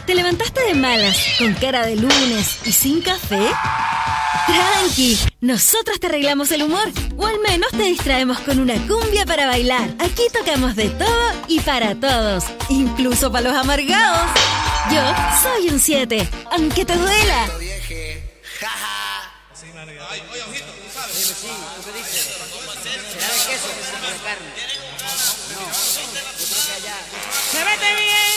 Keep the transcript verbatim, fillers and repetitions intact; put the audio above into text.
¿Te levantaste de malas, con cara de lunes y sin café? Tranqui, nosotros te arreglamos el humor, o al menos te distraemos con una cumbia para bailar. Aquí tocamos de todo y para todos, incluso para los amargados. Yo soy un siete, aunque te duela. Ay, oye, ojito, tú sabes. Sí, sí, ¿tú qué dices? ¿Será de queso o de carne? No, yo creo que allá. ¡Se vete bien!